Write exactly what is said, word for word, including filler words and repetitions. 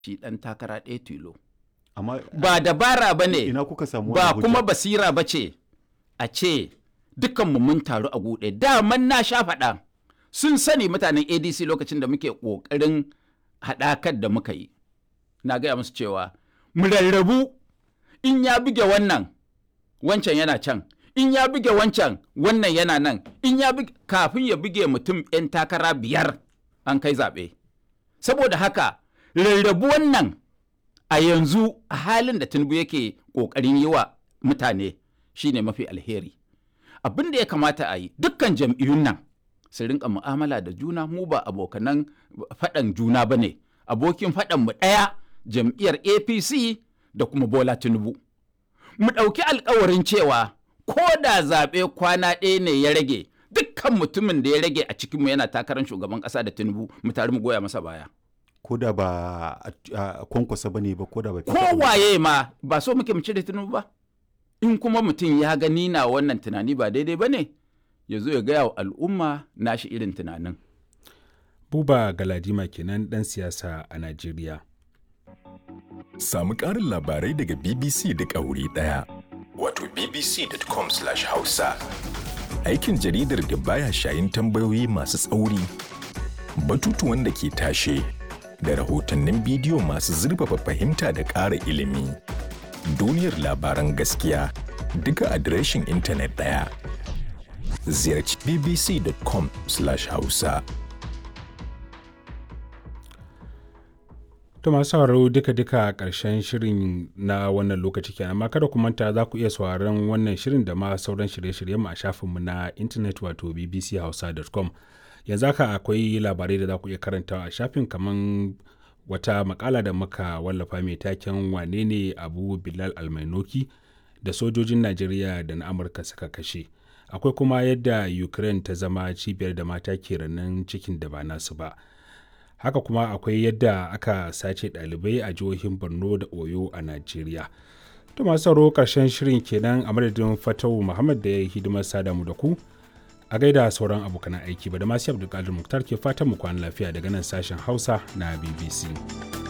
shi ɗan takara ɗaya tilo. Amma Ba dabara ba ne, ina kuka samu ba wannan hujja? kuma basira ba ce a ce dukkanmu mun taru a guɗe. Daman na sha faɗa sun sani mutanen A D C lokacin da muke ƙoƙarin haɗakar da muka yi. Na gaya musu cewa mu rarrabu, in ya buge wannan, wancan yana can. In ya buge wancan, wannan yana nan. In ya buge, kafin ya buge mutum 'yan takara biyar an kai zaɓe. Saboda haka rarrabu wannan a yanzu a halin da Tinubu yake ƙoƙarin yi wa mutane shine mafi alheri. Abin da ya kamata a yi, dukkan jam'iyyun nan su rinka mu'amala da juna, mu ba abokanan faɗan juna ba ne. Abokin faɗan mu ɗaya, jam'iyyar A P C da kuma Bola Tinubu. Mu ɗauki alkawarin cewa ko da zaɓe kwana ɗaya ne ya rage, dukkan mutumin da ya rage a cikinmu yana takarar shugaban ƙasa da Tinubu, mu tare mu goya masa baya. Ko da ba a kwankwasa ba ne ba, ko da ba kowaye ma ba so muke mu cire Tinubu ba. In kuma mutum ya gani na wannan tunani ba daidai ba ne, ya zo ya gaya wa al'umma nashi irin tunanin. Buba Galadima kenan ɗan siyasa a Najeriya. Samu ƙarin labarai daga B B C duk a wuri ɗaya. Wato b b c dot com slash hausa. Aikin jaridar da baya shayin tambayoyi masu tsauri, batutuwan da ke tashe, da rahotannin bidiyo masu zurfafa fahimta da ƙara ilimi. Duniyar labaran gaskiya duka adireshin intanet ɗaya. Ziyarci b b c dot com slash hausa. To masu sauraro duka-duka a ƙarshen shirin na wannan lokaci kenan, amma kada ku manta za ku iya sauraron wannan shirin da ma sauran shirye-shiryenmu a shafinmu na intanet wato b b c hausa dot com. Yanzu haka akwai labarai da za ku iya karantawa a shafin, kamar wata makala da muka wallafa mai taken wane ne Abu Bilal Almainoki da sojojin Najeriya da na Amurka suka kashe. Akwai kuma yadda Ukraine ta zama cibiyar da mata ke ranan cikin da ba nasu ba. Haka kuma akwai yadda aka sace ɗalibai a jihohin Borno da Oyo a Najeriya. To masu sauraro ƙarshen shirin kenan, a madadin Fatawu Muhammad da ya yi hidimar sada mu da ku. A gaida sauran abokan aiki, ba da masu Abdulkadir Muktar ke fatan mu kwana lafiya daga nan sashen Hausa na B B C.